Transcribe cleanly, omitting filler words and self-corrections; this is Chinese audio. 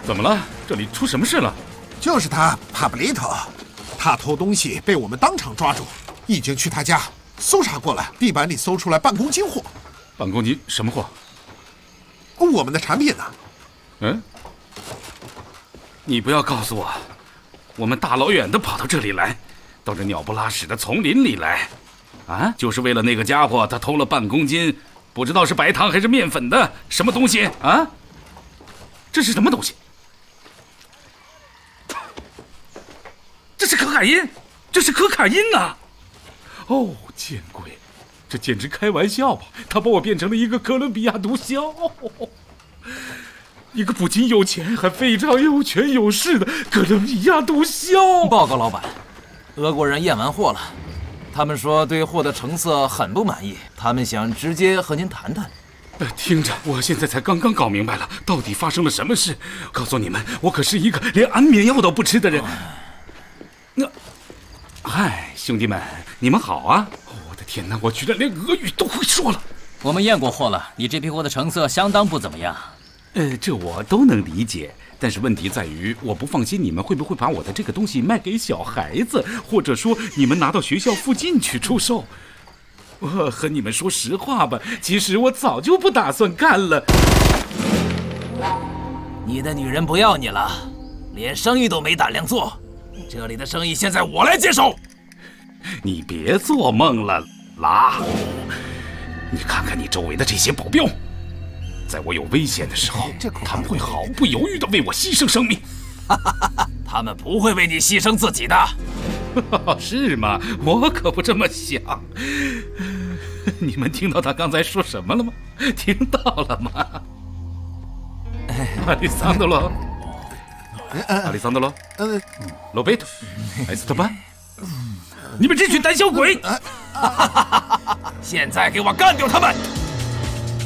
怎么了？这里出什么事了？ 就是他帕布利托，他偷东西被我们当场抓住，已经去他家搜查过了，地板里搜出来半公斤货。 半公斤什么货？ 我们的产品呢？ 嗯？你不要告诉我，我们大老远的跑到这里来，到这鸟不拉屎的丛林里来，啊，就是为了那个家伙，他偷了半公斤，不知道是白糖还是面粉的什么东西啊？这是什么东西？这是可卡因，这是可卡因呐！哦，见鬼，这简直开玩笑吧？他把我变成了一个哥伦比亚毒枭。一个不仅有钱还非常有权有势的哥伦比亚毒枭。 报告老板，俄国人验完货了，他们说对货的成色很不满意，他们想直接和您谈谈。 听着，我现在才刚刚搞明白了，到底发生了什么事。告诉你们，我可是一个连安眠药都不吃的人。嗨，兄弟们，你们好啊！我的天哪，我居然连俄语都会说了。 我们验过货了，你这批货的成色相当不怎么样。 这我都能理解，但是问题在于，我不放心你们会不会把我的这个东西卖给小孩子，或者说你们拿到学校附近去出售。我和你们说实话吧，其实我早就不打算干了。 你的女人不要你了，连生意都没胆量做，这里的生意现在我来接手。 你别做梦了，拉虎！你看看你周围的这些保镖。在我有危险的时候，他们会毫不犹豫地为我牺牲生命。 他们不会为你牺牲自己的。 是吗？我可不这么想。你们听到他刚才说什么了吗？听到了吗？阿里桑德罗，阿里桑德罗，罗贝托，埃斯特班，你们这群胆小鬼！ 现在给我干掉他们！